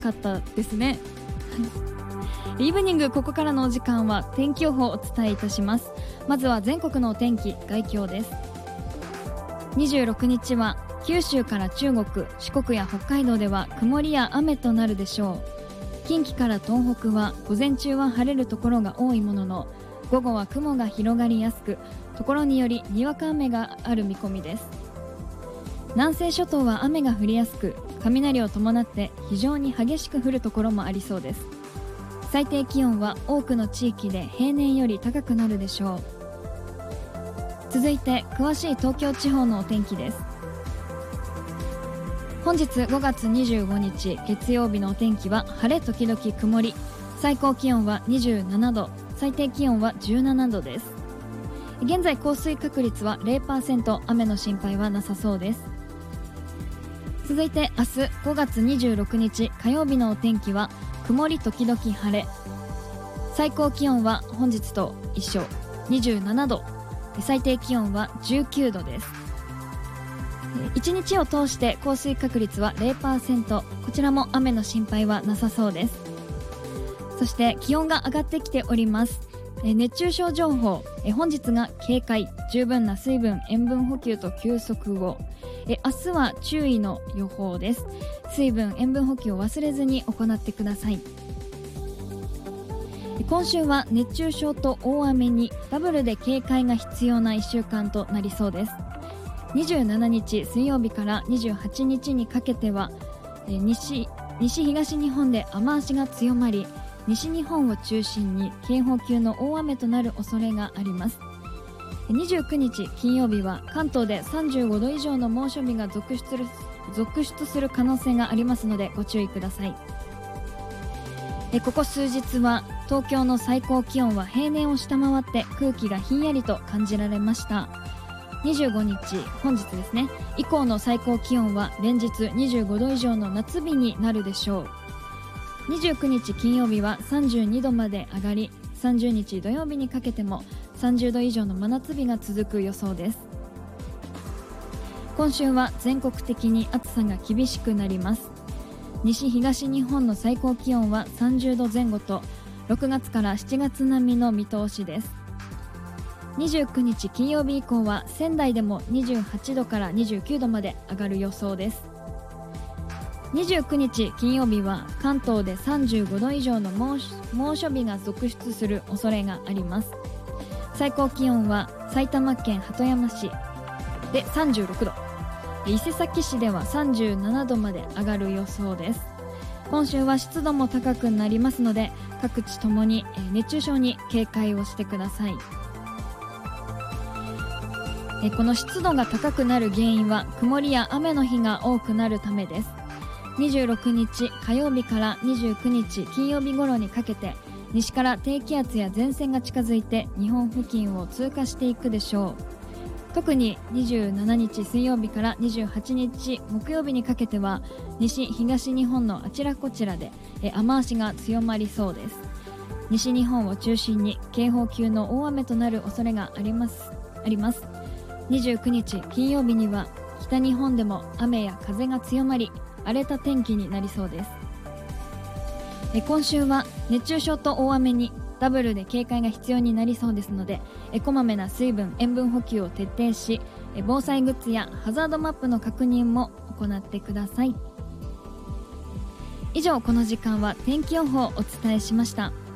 かったですね。イブニング、ここからのお時間は天気予報をお伝えいたします。まずは全国のお天気、概況です。26日は九州から中国、四国や北海道では曇りや雨となるでしょう。近畿から東北は午前中は晴れるところが多いものの、午後は雲が広がりやすく、ところによりにわか雨がある見込みです。南西諸島は雨が降りやすく、雷を伴って非常に激しく降るところもありそうです。最低気温は多くの地域で平年より高くなるでしょう。続いて詳しい東京地方のお天気です。本日5月25日月曜日のお天気は晴れ時々曇り、最高気温は27度、最低気温は17度です。現在降水確率は 0%、 雨の心配はなさそうです。続いて明日5月26日火曜日のお天気は曇り時々晴れ、最高気温は本日と一緒27度、最低気温は19度です。1日を通して降水確率は 0%、 こちらも雨の心配はなさそうです。そして気温が上がってきております。熱中症情報、本日が警戒、十分な水分塩分補給と休息を、明日は注意の予報です。水分塩分補給を忘れずに行ってください。今週は熱中症と大雨にダブルで警戒が必要な1週間となりそうです。27日水曜日から28日にかけては西東日本で雨足が強まり、西日本を中心に警報級の大雨となる恐れがあります。29日金曜日は関東で35度以上の猛暑日が続出する可能性がありますのでご注意ください。ここ数日は東京の最高気温は平年を下回って空気がひんやりと感じられました。25日本日ですね以降の最高気温は連日25度以上の夏日になるでしょう。29日金曜日は32度まで上がり、30日土曜日にかけても30度以上の真夏日が続く予想です。今週は全国的に暑さが厳しくなります。西東日本の最高気温は30度前後と6月から7月並みの見通しです。29日金曜日以降は仙台でも28度から29度まで上がる予想です。29日金曜日は関東で35度以上の猛暑日が続出する恐れがあります。最高気温は埼玉県鳩山市で36度、伊勢崎市では37度まで上がる予想です。今週は湿度も高くなりますので各地ともに熱中症に警戒をしてください。この湿度が高くなる原因は曇りや雨の日が多くなるためです。26日火曜日から29日金曜日頃にかけて西から低気圧や前線が近づいて日本付近を通過していくでしょう。特に27日水曜日から28日木曜日にかけては西東日本のあちらこちらで雨足が強まりそうです。西日本を中心に警報級の大雨となる恐れがあります。29日金曜日には北日本でも雨や風が強まり荒れた天気になりそうです。今週は熱中症と大雨にダブルで警戒が必要になりそうですのでこまめな水分塩分補給を徹底し防災グッズやハザードマップの確認も行ってください。以上この時間は天気予報をお伝えしました。